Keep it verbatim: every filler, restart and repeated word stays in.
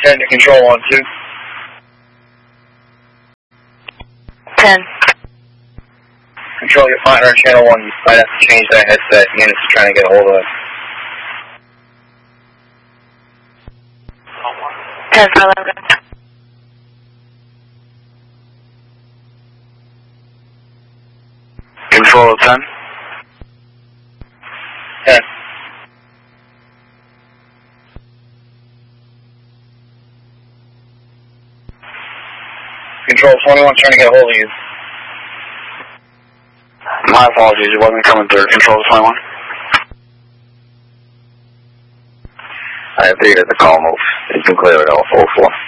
ten to control on two. ten. Control, you're fine on channel one. You might have to change that headset. Unit's trying to get a hold of it. ten for eleven. Control ten. ten. Control twenty-one trying to get a hold of you. My apologies, it wasn't coming through. Control twenty-one. I have data at the call move. You can clear it all four four.